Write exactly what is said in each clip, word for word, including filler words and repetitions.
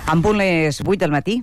En punt les vuit del matí.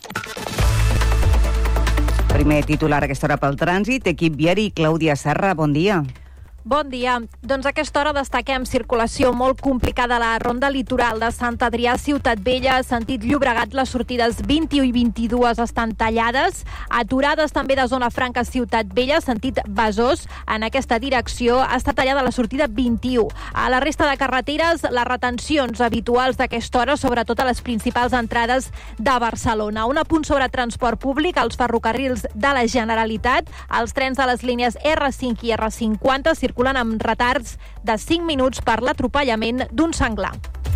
Primer titular a aquesta hora pel trànsit. Equip viari, Clàudia Serra, bon dia. Bon dia. Doncs a aquesta hora destaquem circulació molt complicada a la ronda litoral de Sant Adrià, Ciutat Vella, sentit Llobregat. Les sortides vint-i-u i vint-i-dos estan tallades. Aturades també de Zona Franca, Ciutat Vella, sentit Besòs. En aquesta direcció està tallada la sortida vint-i-u. A la resta de carreteres, les retencions habituals d'aquesta hora, sobretot a les principals entrades de Barcelona. Un apunt sobre transport públic, als ferrocarrils de la Generalitat. Els trens de les línies erre cinc i erre cinquanta circulen circulen amb retards de cinc minuts per l'atropellament d'un senglar.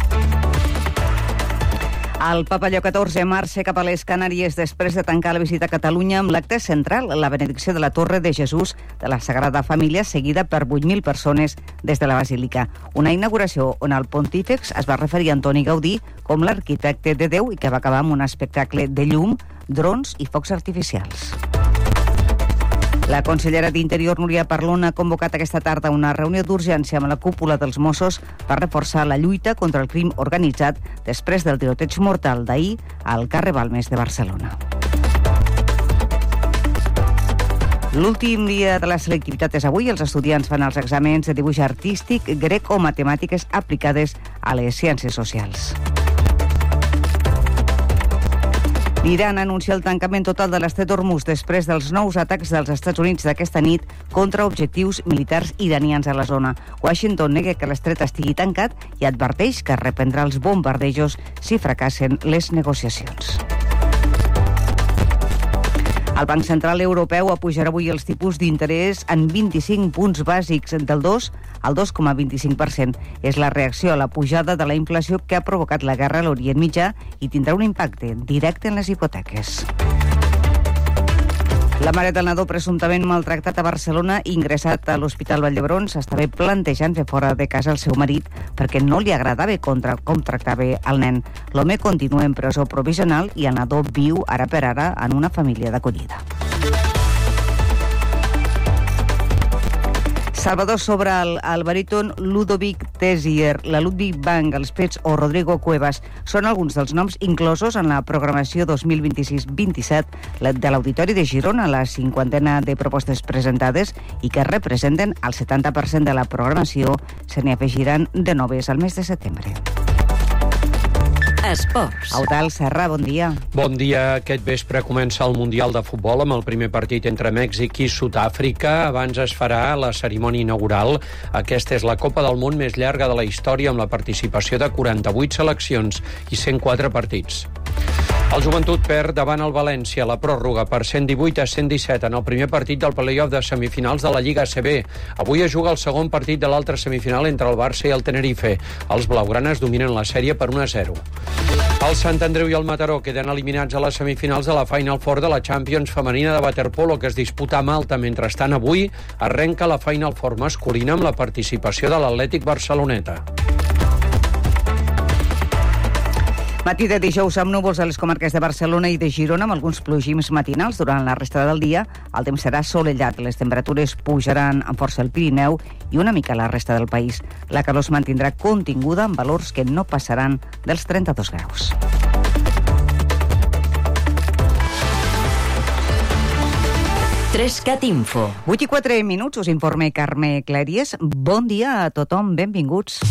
El Papa Lleó catorze marxa cap a les Canàries després de tancar la visita a Catalunya amb l'acte central, la benedicció de la Torre de Jesús de la Sagrada Família, seguida per vuit mil persones des de la Basílica. Una inauguració on el pontífex es va referir a Antoni Gaudí com l'arquitecte de Déu i que va acabar amb un espectacle de llum, drons i focs artificials. La consellera d'Interior, Núria Parlon, ha convocat aquesta tarda una reunió d'urgència amb la cúpula dels Mossos per reforçar la lluita contra el crim organitzat després del tiroteig mortal d'ahir al carrer Balmes de Barcelona. L'últim dia de la selectivitat és avui. Els estudiants fan els exàmens de dibuix artístic, grec o matemàtiques aplicades a les ciències socials. L'Iran anuncia el tancament total de l'estret d'Hormuz després dels nous atacs dels Estats Units d'aquesta nit contra objectius militars iranians a la zona. Washington nega que l'estret estigui tancat i adverteix que reprendrà els bombardejos si fracassen les negociacions. El Banc Central Europeu apujarà avui els tipus d'interès en vint-i-cinc punts bàsics, del dos al dos coma vint-i-cinc per cent. És la reacció a la pujada de la inflació que ha provocat la guerra a l'Orient Mitjà i tindrà un impacte directe en les hipoteques. La mare del nadó presumptament maltractat a Barcelona, ingressat a l'Hospital Vall d'Hebron, s'estava plantejant fer fora de casa el seu marit perquè no li agradava contra com tractava el nen. L'home continua en presó provisional i el nadó viu ara per ara en una família d'acollida. Salvador Sobral, el baríton Ludovic Tessier, la Ludwig Bank, els Pets o Rodrigo Cuevas són alguns dels noms inclosos en la programació dos mil vint-i-sis vint-i-set de l'Auditori de Girona, la cinquantena de propostes presentades i que representen el setanta per cent de la programació. Se n'hi afegiran de noves al mes de setembre. Esports. Eudald Serra, bon dia. Bon dia. Aquest vespre comença el Mundial de Futbol amb el primer partit entre Mèxic i Sud-àfrica. Abans es farà la cerimònia inaugural. Aquesta és la Copa del Món més llarga de la història, amb la participació de quaranta-vuit seleccions i cent quatre partits. El Joventut perd davant el València la pròrroga per cent divuit a cent disset en el primer partit del play-off de semifinals de la Lliga A C B. Avui es juga el segon partit de l'altra semifinal entre el Barça i el Tenerife. Els blaugranes dominen la sèrie per un a zero. El Sant Andreu i el Mataró queden eliminats a les semifinals de la Final Four de la Champions femenina de waterpolo que es disputa a Malta. Mentrestant, avui arrenca la Final Four masculina amb la participació de l'Atlètic Barceloneta. Matí de dijous amb núvols a les comarques de Barcelona i de Girona amb alguns plogims matinals. Durant la resta del dia el temps serà solellat. Les temperatures pujaran amb força al Pirineu i una mica a la resta del país. La calor es mantindrà continguda amb valors que no passaran dels trenta-dos graus. Trescat Info. vuit i quatre minuts, us informa Carme Clèries. Bon dia a tothom, benvinguts.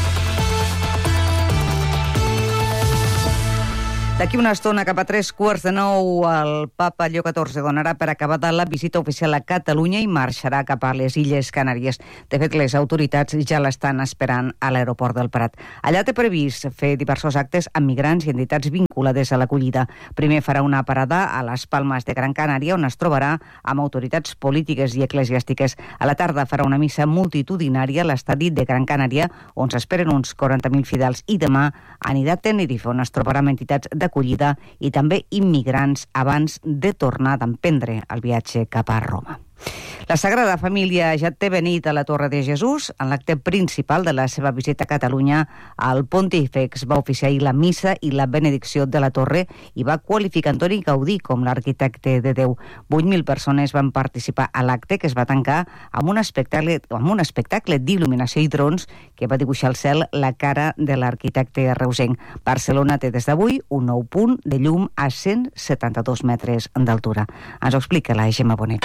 D'aquí una estona, cap a tres quarts de nou, el Papa Lleó catorze donarà per acabada la visita oficial a Catalunya i marxarà cap a les Illes Canàries. De fet, les autoritats ja l'estan esperant a l'aeroport del Prat. Allà té previst fer diversos actes amb migrants i entitats vinculades a l'acollida. Primer farà una parada a les Palmes de Gran Canària, on es trobarà amb autoritats polítiques i eclesiàstiques. A la tarda farà una missa multitudinària a l'estadi de Gran Canària, on s'esperen uns quaranta mil fidels. I demà anirà a Tenerife, on es trobarà amb entitats de d'acollida i també immigrants abans de tornar d'emprendre el viatge cap a Roma. La Sagrada Família ja té venit a la Torre de Jesús. En l'acte principal de la seva visita a Catalunya, el Pontífex va oficiar la missa i la benedicció de la Torre i va qualificar Antoni Gaudí com l'arquitecte de Déu. vuit mil persones van participar a l'acte, que es va tancar amb un espectacle, amb un espectacle d'il·luminació i drons que va dibuixar al cel la cara de l'arquitecte reusenc. Barcelona té des d'avui un nou punt de llum a cent setanta-dos metres d'altura. Ens ho explica la Gemma Bonet.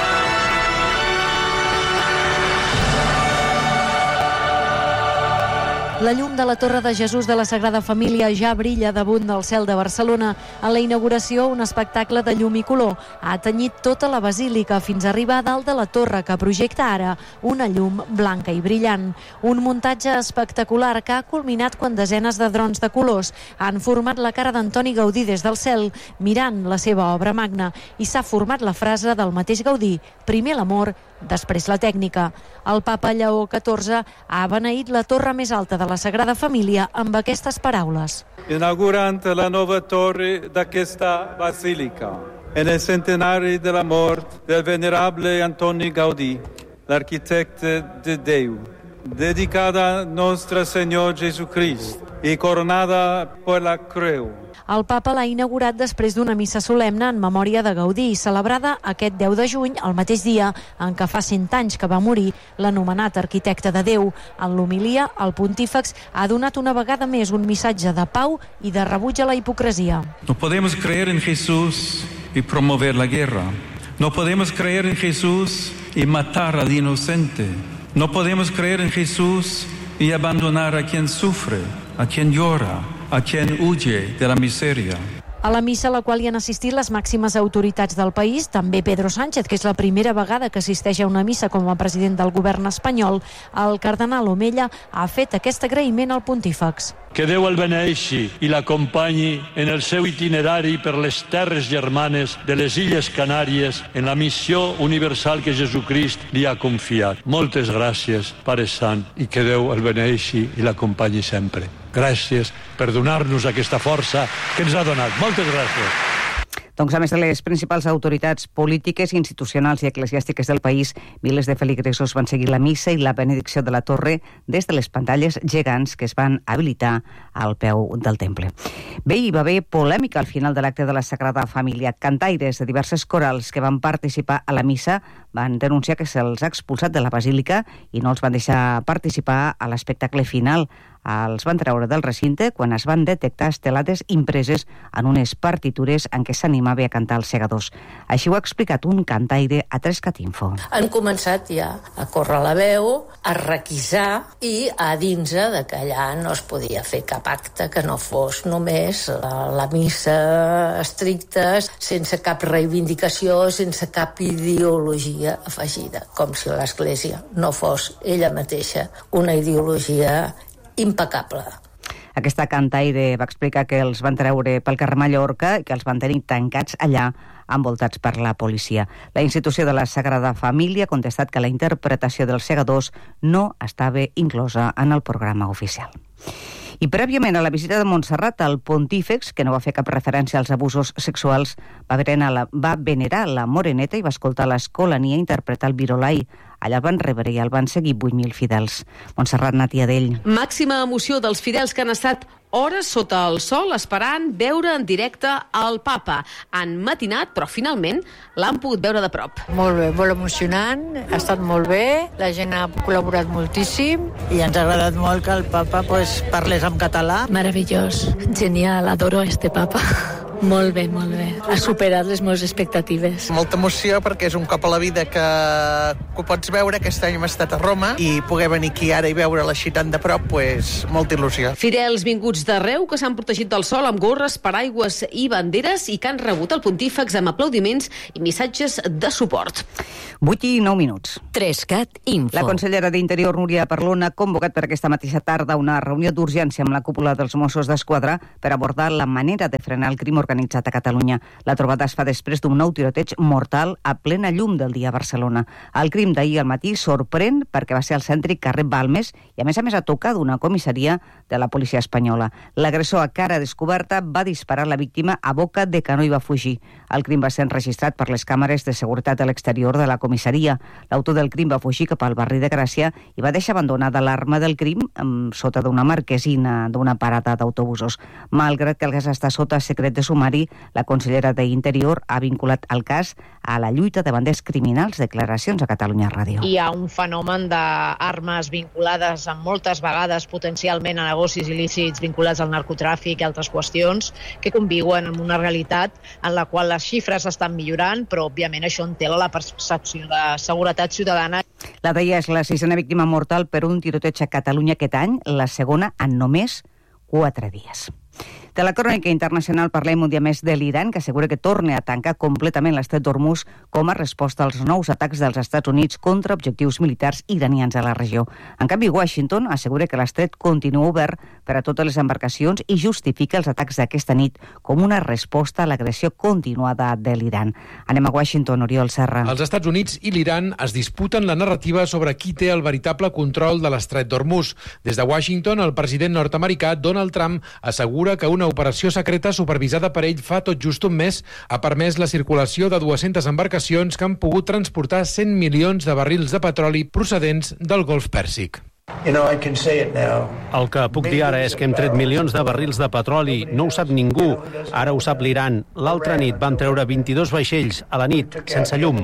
La llum de la Torre de Jesús de la Sagrada Família ja brilla damunt del cel de Barcelona. En la inauguració, un espectacle de llum i color ha tenyit tota la basílica fins a arribar a dalt de la torre, que projecta ara una llum blanca i brillant. Un muntatge espectacular que ha culminat quan desenes de drons de colors han format la cara d'Antoni Gaudí des del cel, mirant la seva obra magna, i s'ha format la frase del mateix Gaudí: primer l'amor, després la tècnica. El papa Lleó catorze ha beneït la torre més alta de la Sagrada Família amb aquestes paraules. Inaugurant la nova torre d'aquesta basílica, en el centenari de la mort del venerable Antoni Gaudí, l'arquitecte de Déu, dedicada a Nostre Senyor Jesucrist i coronada per la creu. El papa l'ha inaugurat després d'una missa solemne en memòria de Gaudí, celebrada aquest deu de juny, el mateix dia en què fa cent anys que va morir l'anomenat arquitecte de Déu. En l'homilia, el pontífex ha donat una vegada més un missatge de pau i de rebuig a la hipocresia. No podemos creer en Jesús y promover la guerra. No podemos creer en Jesús y matar al inocente. No podemos creer en Jesús y abandonar a quien sufre, a quien llora, a quien huye de la miseria. A la missa a la qual hi han assistit les màximes autoritats del país, també Pedro Sánchez, que és la primera vegada que assisteix a una missa com a president del govern espanyol, el cardenal Omella ha fet aquest agraïment al pontífex. Que Déu el beneeixi i l'acompanyi en el seu itinerari per les terres germanes de les Illes Canàries en la missió universal que Jesucrist li ha confiat. Moltes gràcies, Pare Sant, i que Déu el beneeixi i l'acompanyi sempre. Gràcies per donar-nos aquesta força que ens ha donat. Moltes gràcies. Doncs a més de les principals autoritats polítiques, institucionals i eclesiàstiques del país, milers de feligresos van seguir la missa i la benedicció de la torre des de les pantalles gegants que es van habilitar al peu del temple. Bé, hi va haver polèmica al final de l'acte de la Sagrada Família. Cantaires de diverses corals que van participar a la missa van denunciar que se'ls ha expulsat de la basílica i no els van deixar participar a l'espectacle final. Els van treure del recinte quan es van detectar estelades impreses en unes partitures en què s'animava a cantar els segadors. Així ho ha explicat un cantaire a Trescatinfo. Han començat ja a córrer la veu, a requisar i a dins de que allà no es podia fer cap acte que no fos només la, la missa estricta, sense cap reivindicació, sense cap ideologia afegida, com si l'Església no fos ella mateixa una ideologia impecable. Aquesta cantaire va explicar que els van treure pel carrer Mallorca i que els van tenir tancats allà, envoltats per la policia. La institució de la Sagrada Família ha contestat que la interpretació dels segadors no estava inclosa en el programa oficial. I prèviament a la visita de Montserrat, el pontífex, que no va fer cap referència als abusos sexuals, va venerar la, va venerar la Moreneta i va escoltar l'Escolania interpretar el Virolai. Allà el van rebre i el van seguir vuit mil fidels. Montserrat Natiadell. Màxima emoció dels fidels que han estat hores sota el sol esperant veure en directe el papa. Han matinat, però finalment l'han pogut veure de prop. Molt bé, molt emocionant, ha estat molt bé, la gent ha col·laborat moltíssim i ens ha agradat molt que el papa pues, parlés en català. Meravellós, genial, adoro este papa. Molt bé, molt bé. Ha superat les meves expectatives. Molta emoció perquè és un cop a la vida que, que ho pots veure. Aquest any hem estat a Roma i poder venir aquí ara i veure-la així tan de prop, pues, molta il·lusió. Fidels vinguts d'arreu que s'han protegit del sol amb gorres, paraigües i banderes i que han rebut el pontífex amb aplaudiments i missatges de suport. vuit i nou minuts. Trescat Info. La consellera d'Interior, Núria Parlon, ha convocat per aquesta mateixa tarda una reunió d'urgència amb la cúpula dels Mossos d'Esquadra per abordar la manera de frenar el crim organitzat organitzat a Catalunya. La trobada es fa després d'un nou tiroteig mortal a plena llum del dia a Barcelona. El crim d'ahir al matí sorprèn perquè va ser al cèntric carrer Balmes i a més a més a tocar d'una comissaria de la policia espanyola. L'agressor a cara descoberta va disparar la víctima a boca de canó i va fugir. El crim va ser enregistrat per les càmeres de seguretat a l'exterior de la comissaria. L'autor del crim va fugir cap al barri de Gràcia i va deixar abandonada l'arma del crim sota d'una marquesina d'una parada d'autobusos. Malgrat que el cas està sota secret de sumari, la consellera d'Interior ha vinculat el cas a la lluita de banders criminals. Declaracions a Catalunya Ràdio. Hi ha un fenomen d'armes vinculades amb moltes vegades potencialment a negocis il·lícits vinculats al narcotràfic i altres qüestions que conviuen amb una realitat en la qual les xifres estan millorant, però òbviament això entela la percepció de seguretat ciutadana. La d'ahir és la sisena víctima mortal per un tiroteig a Catalunya aquest any, la segona en només quatre dies. De la crònica internacional parlem un dia més de l'Iran, que assegura que torna a tancar completament l'estret d'Hormuz com a resposta als nous atacs dels Estats Units contra objectius militars iranians a la regió. En canvi, Washington assegura que l'estret continua obert per a totes les embarcacions i justifica els atacs d'aquesta nit com una resposta a l'agressió continuada de l'Iran. Anem a Washington, Oriol Serra. Els Estats Units i l'Iran es disputen la narrativa sobre qui té el veritable control de l'estret d'Hormuz. Des de Washington, el president nord-americà Donald Trump assegura que una operació secreta supervisada per ell fa tot just un mes ha permès la circulació de dues-centes embarcacions que han pogut transportar cent milions de barrils de petroli procedents del Golf Pèrsic. El que puc dir ara és que hem tret milions de barrils de petroli. No ho sap ningú. Ara ho sap l'Iran. L'altra nit vam treure vint-i-dos vaixells a la nit, sense llum.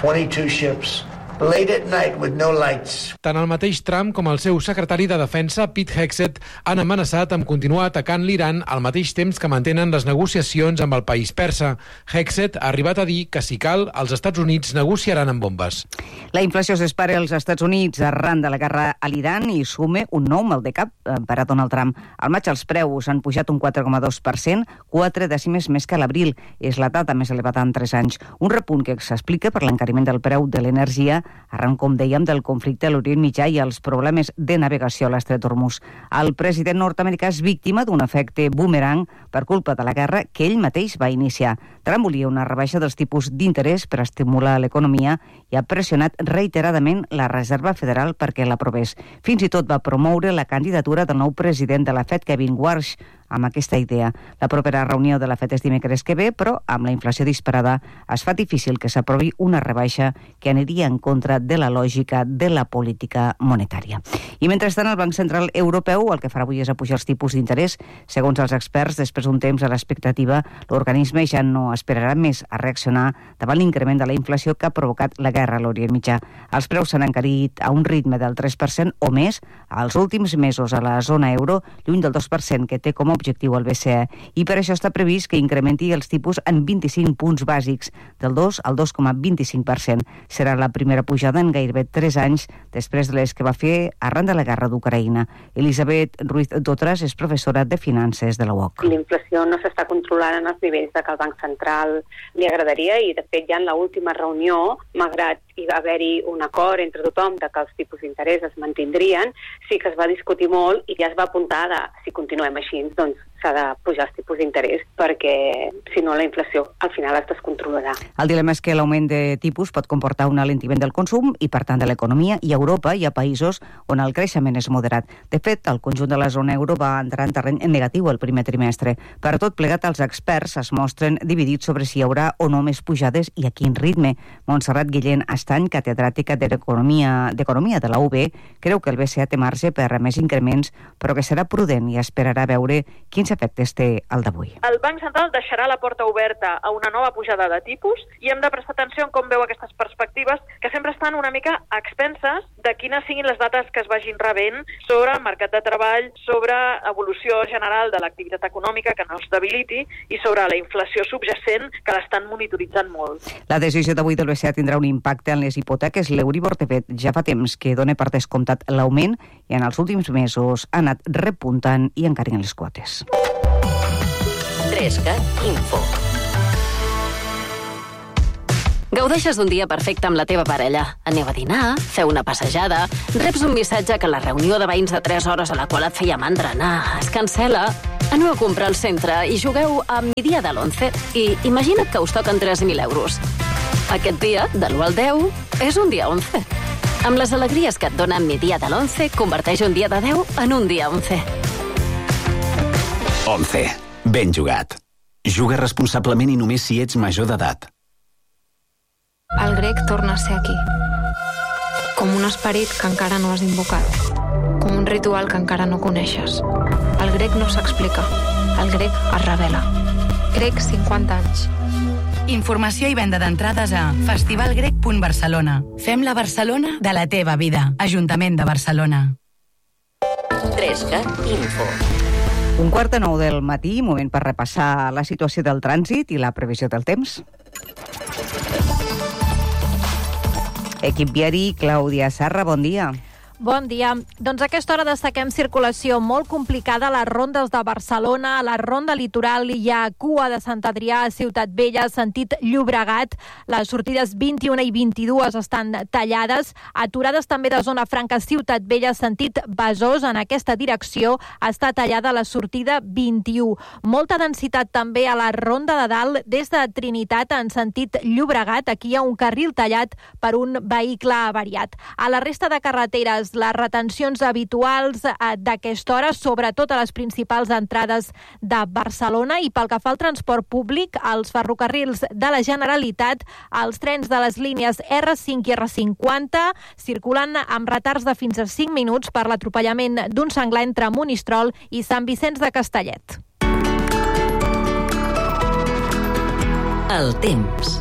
Late at night with no lights. Tant el mateix Trump com el seu secretari de Defensa, Pete Hegseth, han amenaçat amb continuar atacant l'Iran al mateix temps que mantenen les negociacions amb el país persa. Hegseth ha arribat a dir que, si cal, els Estats Units negociaran amb bombes. La inflació s'espera als Estats Units arran de la guerra a l'Iran i sume un nou mal de cap per a Donald Trump. Al maig els preus han pujat un quatre coma dos per cent, quatre dècimes més que a l'abril. És la data més elevada en tres anys. Un repunt que s'explica per l'encariment del preu de l'energia arran, com dèiem, del conflicte a l'Orient Mitjà i els problemes de navegació a l'estret d'Hormuz. El president nord-americà és víctima d'un efecte boomerang per culpa de la guerra que ell mateix va iniciar. Trump volia una rebaixa dels tipus d'interès per estimular l'economia i ha pressionat reiteradament la Reserva Federal perquè l'aprovés. Fins i tot va promoure la candidatura del nou president de la Fed, Kevin Warsh, amb aquesta idea. La propera reunió de la Fed és dimecres que ve, però amb la inflació disparada es fa difícil que s'aprovi una rebaixa que aniria en contra de la lògica de la política monetària. I mentrestant, el Banc Central Europeu el que farà avui és apujar els tipus d'interès. Segons els experts, després d'un temps a l'expectativa, l'organisme ja no esperarà més a reaccionar davant l'increment de la inflació que ha provocat la guerra a l'Orient Mitjà. Els preus s'han encarit a un ritme del tres per cent o més als últims mesos a la zona euro, lluny del dos per cent que té com a objectiu el B C E, i per això està previst que incrementi els tipus en vint-i-cinc punts bàsics, del dos al dos coma vint-i-cinc per cent. Serà la primera pujada en gairebé tres anys després de les que va fer arran de la guerra d'Ucraïna. Elisabet Ruiz Dotras és professora de Finances de la U O C. L'inflació no s'està controlant en els nivells de que el Banc Central li agradaria i, de fet, ja en l'última reunió, malgrat hi va haver-hi un acord entre tothom de que els tipus d'interès es mantindrien, sí que es va discutir molt i ja es va apuntar de, si continuem així, doncs s'ha de pujar els tipus d'interès perquè, si no, la inflació al final es descontrolarà. El dilema és que l'augment de tipus pot comportar un alentiment del consum i, per tant, de l'economia, i a Europa hi ha països on el creixement és moderat. De fet, el conjunt de la zona euro va entrar en terreny negatiu el primer trimestre. Per tot plegat, els experts es mostren dividits sobre si hi haurà o no més pujades i a quin ritme. Montserrat Guillén Estany, catedràtica d'Economia d'Economia de la U B, creu que el B C E té marge per a més increments, però que serà prudent i esperarà veure quins efectes té el d'avui. El Banc Central deixarà la porta oberta a una nova pujada de tipus i hem de prestar atenció en com veu aquestes perspectives, que sempre estan una mica a expenses de quines siguin les dates que es vagin rebent sobre el mercat de treball, sobre evolució general de l'activitat econòmica que no es debiliti i sobre la inflació subjacent que l'estan monitoritzant molt. La decisió d'avui del B C E tindrà un impacte en les hipoteques. L'Euribor, de fet, ja fa temps que dona per descomptat l'augment i en els últims mesos ha anat repuntant i encarint les quotes. Trescat Info. Gaudeixes d'un dia perfecte amb la teva parella. Aneu a dinar, feu una passejada, reps un missatge que la reunió de veïns de tres hores a la qual et feia mandra anar es cancela. Aneu a comprar al centre i jugueu a Mi dia de l'onze i imagina't que us toquen tres mil euros. Aquest dia, de l'u al deu, és un dia onze. Amb les alegries que et dona Mi dia de l'onze, converteix un dia de deu en un dia onze. onze. Ben jugat. Juga responsablement i només si ets major d'edat. El grec torna a ser aquí. Com un esperit que encara no has invocat. Com un ritual que encara no coneixes. El grec no s'explica. El grec es revela. Grec cinquanta anys. Informació i venda d'entrades a festivalgrec punt barcelona. Fem la Barcelona de la teva vida. Ajuntament de Barcelona. tres cat Info. Un quart de nou del matí, moment per repassar la situació del trànsit i la previsió del temps. Equip viari, Clàudia Sarra, bon dia. Bon dia. Doncs a aquesta hora destaquem circulació molt complicada a les rondes de Barcelona, a la ronda litoral hi ha cua de Sant Adrià a Ciutat Vella, sentit Llobregat. Les sortides vint-i-una i vint-i-dues estan tallades. Aturades també de zona franca Ciutat Vella, sentit Besòs. En aquesta direcció està tallada la sortida vint-i-u. Molta densitat també a la ronda de dalt des de Trinitat en sentit Llobregat. Aquí hi ha un carril tallat per un vehicle avariat. A la resta de carreteres, les retencions habituals d'aquesta hora, sobretot a les principals entrades de Barcelona, i pel que fa al transport públic, als ferrocarrils de la Generalitat, els trens de les línies erre cinc i erre cinquanta circulen amb retards de fins a cinc minuts per l'atropellament d'un senglar entre Monistrol i Sant Vicenç de Castellet. El temps.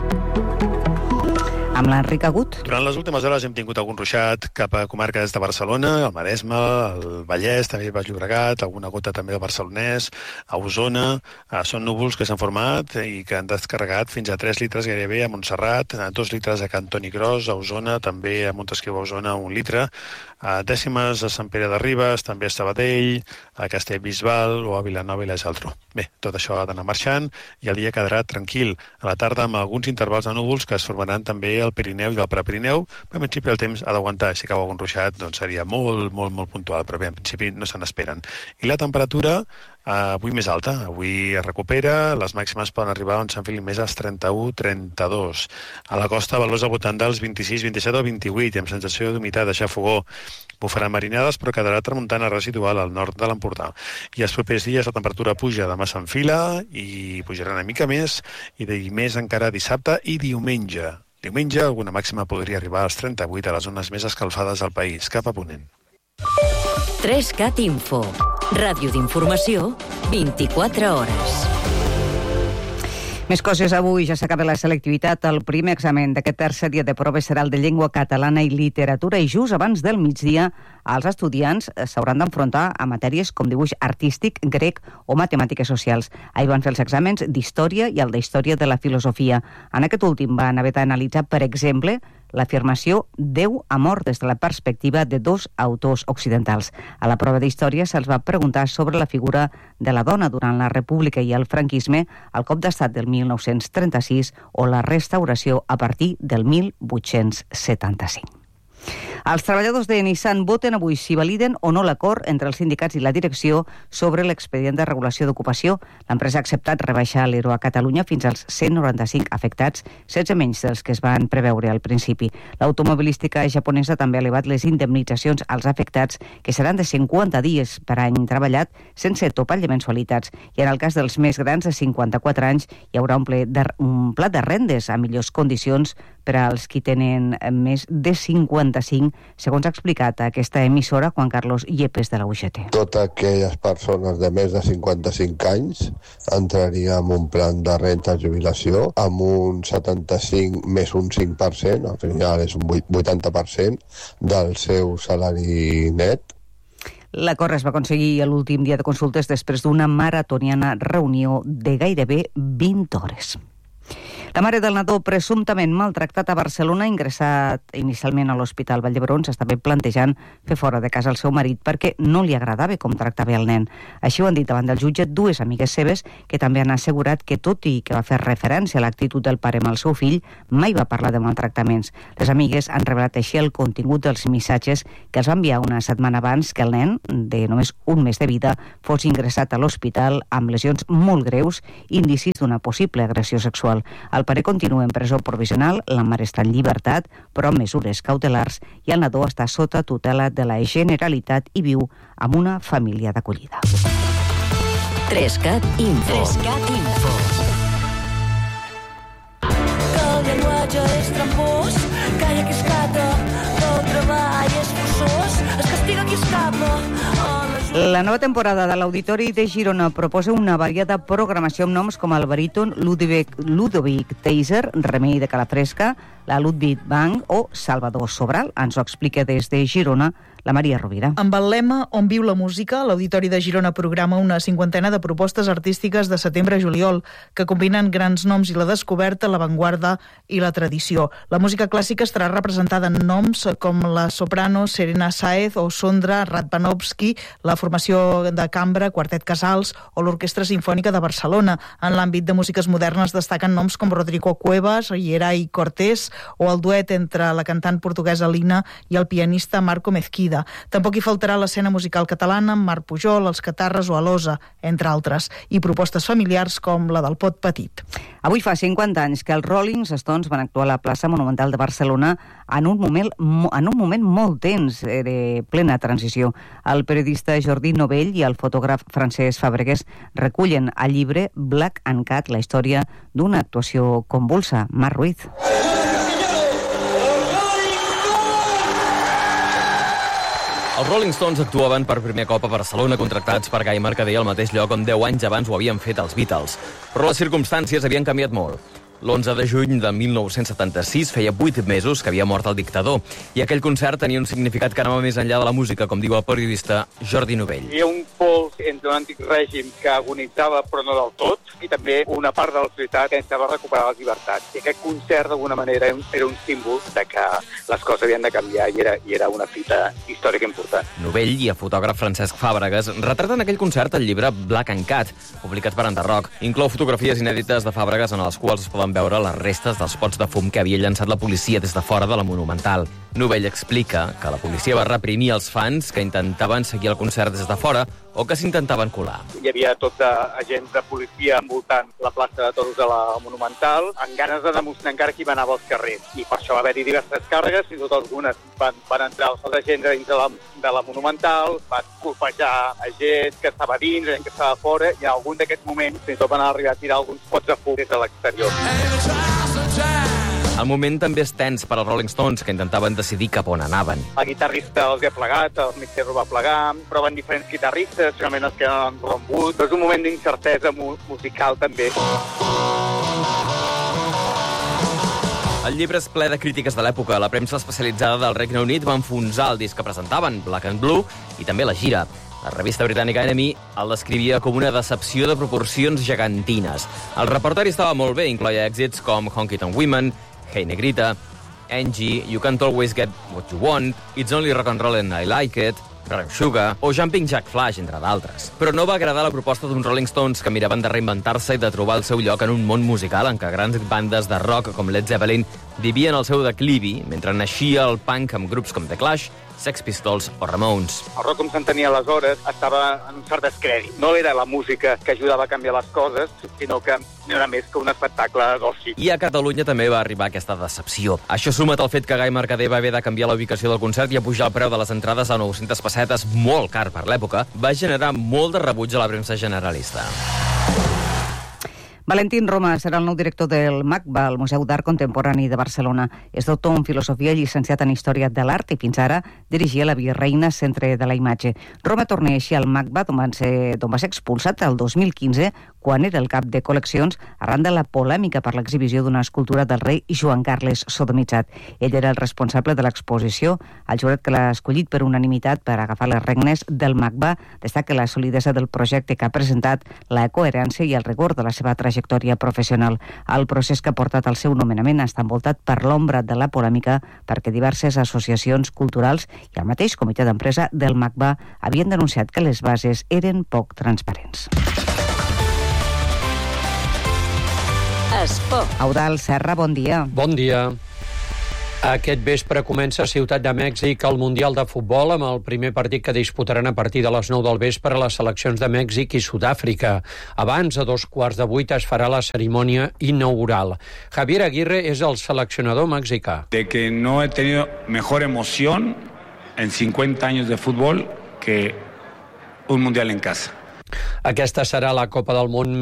Amb l'Enric Agut. Durant les últimes hores hem tingut algun ruixat cap a comarques de Barcelona, el Maresme, el Vallès, també Baix Llobregat, alguna gota també al Barcelonès, a Osona. Són núvols que s'han format i que han descarregat fins a tres litres gairebé a Montserrat, dos litres a Cantoni Gros, a Osona, també a Montesquieu, a Osona, un litre, a dècimes a Sant Pere de Ribes, també a Sabadell, a Castellbisbal o a Vilanova i la Geltrú. Bé, tot això ha d'anar marxant i el dia quedarà tranquil. A la tarda amb alguns intervals de núvols que es formaran també al Pirineu i del Prepirineu, però en principi el temps ha d'aguantar. Si cau algun ruixat, doncs seria molt, molt, molt puntual, però bé, en principi no se n'esperen. I la temperatura, eh, avui més alta, avui es recupera, les màximes poden arribar on s'enfilin més als trenta-u trenta-dos. A la costa, valors al voltant dels vint-i-sis, vint-i-set o vint-i-vuit, amb sensació d'humitat, deixar fogó. Bufaran marinades, però quedarà tramuntana residual al nord de l'Empordà. I els propers dies la temperatura puja, demà s'enfila i pujarà una mica més, i de més encara dissabte i diumenge. Diumenge, alguna màxima podria arribar als trenta-vuit a les zones més escalfades del país, cap a ponent. tres cat Info. Ràdio d'informació, vint-i-quatre hores. Més coses avui, ja s'acaba la selectivitat. El primer examen d'aquest tercer dia de proves serà el de llengua catalana i literatura i just abans del migdia els estudiants s'hauran d'enfrontar a matèries com dibuix artístic, grec o matemàtiques socials. Ahir van fer els exàmens d'història i el d'història de la filosofia. En aquest últim van haver d'analitzar, per exemple, l'afirmació Déu ha mort des de la perspectiva de dos autors occidentals. A la prova d'història se'ls va preguntar sobre la figura de la dona durant la República i el franquisme, el cop d'estat del mil nou-cents trenta-sis o la restauració a partir del mil vuit-cents setanta-cinc. Els treballadors de Nissan voten avui si validen o no l'acord entre els sindicats i la direcció sobre l'expedient de regulació d'ocupació. L'empresa ha acceptat rebaixar l'E R O a Catalunya fins als cent noranta-cinc afectats, setze menys dels que es van preveure al principi. L'automobilística japonesa també ha elevat les indemnitzacions als afectats, que seran de cinquanta dies per any treballat, sense topall de mensualitats. I en el cas dels més grans de cinquanta-quatre anys hi haurà un, ple de, un plat de rendes a millors condicions per als qui tenen més de cinquanta-cinc, segons ha explicat a aquesta emissora Juan Carlos Yepes de la U G T. Totes aquelles persones de més de cinquanta-cinc anys entraria en un plan de renta de jubilació amb un setanta-cinc més un cinc per cent, al final és un vuitanta per cent del seu salari net. L'acord es va aconseguir a l'últim dia de consultes després d'una maratoniana reunió de gairebé vint hores. La mare del nadó presumptament maltractat a Barcelona, ingressat inicialment a l'Hospital Vall d'Hebron, s'estava plantejant fer fora de casa el seu marit perquè no li agradava com tractava el nen. Així ho han dit davant del jutge dues amigues seves que també han assegurat que, tot i que va fer referència a l'actitud del pare amb el seu fill, mai va parlar de maltractaments. Les amigues han revelat així el contingut dels missatges que els va enviar una setmana abans que el nen, de només un mes de vida, fos ingressat a l'hospital amb lesions molt greus i indicis d'una possible agressió sexual. El pare continua en presó provisional, la mare està en llibertat, però amb mesures cautelars, i el nadó està sota tutela de la Generalitat i viu amb una família d'acollida. tres cat Info. tres cat Info. Que el llenguatge és trampós, calla qui escata, que el treball és forçós, es castiga qui escapa. La nova temporada de l'Auditori de Girona proposa una variada programació amb noms com el baríton Ludovic, Ludovic Teiser, Remei de Calafresca, la Ludwig Bank o Salvador Sobral. Ens ho explica des de Girona la Maria Rovira. Amb el lema On viu la música, l'Auditori de Girona programa una cinquantena de propostes artístiques de setembre a juliol que combinen grans noms i la descoberta, l'avantguarda i la tradició. La música clàssica estarà representada en noms com la soprano Serena Sáez o Sondra Radvanovsky, la formació de cambra Quartet Casals o l'Orquestra Simfònica de Barcelona. En l'àmbit de músiques modernes destaquen noms com Rodrigo Cuevas, Yeray Cortés o el duet entre la cantant portuguesa Lina i el pianista Marco Mezquida. Tampoc hi faltarà l'escena musical catalana amb Marc Pujol, els Catarres o Alosa, entre altres, i propostes familiars com la del Pot Petit. Avui fa cinquanta anys que els Rolling Stones van actuar a la plaça Monumental de Barcelona en un moment, en un moment molt tens de plena transició. El periodista Jordi Novell i el fotògraf Francesc Fàbregas recullen al llibre Black and Cat la història d'una actuació convulsa. Marc Ruiz. Els Rolling Stones actuaven per primer cop a Barcelona, contractats per Gai Mercader al mateix lloc on deu anys abans ho havien fet els Beatles. Però les circumstàncies havien canviat molt. L'onze de juny de mil nou-cents setanta-sis feia vuit mesos que havia mort el dictador, i aquell concert tenia un significat que anava més enllà de la música, com diu el periodista Jordi Novell. Hi ha un pols entre un antic règim que agonitzava però no del tot, i també una part de la societat que necessitava recuperar les llibertats. I aquest concert, d'alguna manera, era un símbol de que les coses havien de canviar i era, i era una fita històrica important. Novell i el fotògraf Francesc Fàbregas retraten aquell concert al llibre Black and Cat, publicat per Enderroc. Inclou fotografies inèdites de Fàbregas en les quals es poden veure les restes dels pots de fum que havia llançat la policia des de fora de la Monumental. Novell explica que la policia va reprimir els fans que intentaven seguir el concert des de fora o que s'intentaven colar. Hi havia tots agents de policia envoltant la plaça de toros de la Monumental amb ganes de demostrar encara qui va anar als carrers. I per això va haver-hi diverses càrregues, fins i tot algunes van, van entrar els agents dins de la, de la Monumental, van colpejar a gent que estava dins, gent que estava fora, i en algun d'aquests moments fins i tot van arribar a tirar alguns pots de fum des de l'exterior. El moment també és tens per als Rolling Stones, que intentaven decidir cap on anaven. El guitarrista els ha plegat, el mixer va plegar, proven diferents guitarristes, finalment els queden en Ron Wood. És un moment d'incertesa mu musical, també. El llibre és ple de crítiques de l'època. La premsa especialitzada del Regne Unit va enfonsar el disc que presentaven, Black and Blue, i també la gira. La revista britànica Enemy el descrivia com una decepció de proporcions gegantines. El repertori estava molt bé, incloia èxits com Honky Tonk Women, Hey Negrita, Angie, You Can't Always Get What You Want, It's Only Rock and Roll and I Like It, Brown Sugar o Jumping Jack Flash, entre d'altres. Però no va agradar la proposta d'uns Rolling Stones que miraven de reinventar-se i de trobar el seu lloc en un món musical en què grans bandes de rock com Led Zeppelin vivien el seu declivi, mentre naixia el punk amb grups com The Clash, Sex Pistols o Ramones. El rock com s'entenia aleshores estava en un cert descrèdit. No era la música que ajudava a canviar les coses, sinó que no era més que un espectacle d'oci. I a Catalunya també va arribar aquesta decepció. Això sumat al fet que Gai Mercader va haver de canviar la ubicació del concert i apujar el preu de les entrades a nou-centes pessetes, molt car per l'època, va generar molt de rebuig a la premsa generalista. Valentín Roma serà el nou director del MACBA, el Museu d'Art Contemporani de Barcelona. És doctor en filosofia i llicenciat en història de l'art i fins ara dirigia la Virreina Centre de la Imatge. Roma torna així al MACBA, d'on va ser, d'on va ser expulsat el dos mil quinze quan era el cap de col·leccions, arran de la polèmica per l'exhibició d'una escultura del rei Joan Carles sodomitzat. Ell era el responsable de l'exposició. El jurat, que l'ha escollit per unanimitat per agafar les regnes del MACBA, destaca la solidesa del projecte que ha presentat, la coherència i el rigor de la seva trajectòria professional. El procés que ha portat al seu nomenament està envoltat per l'ombra de la polèmica perquè diverses associacions culturals i el mateix comitè d'empresa del MACBA havien denunciat que les bases eren poc transparents. Esport. Eudald Serra, bon dia. Bon dia. Aquest vespre comença a Ciutat de Mèxic el Mundial de Futbol amb el primer partit que disputaran a partir de les nou del vespre les seleccions de Mèxic i Sud-àfrica. Abans, a dos quarts de vuit, es farà la cerimònia inaugural. Javier Aguirre és el seleccionador mexicà. De que no he tenido mejor emoción en cincuenta años de fútbol que un Mundial en casa. Aquesta serà la Copa del Món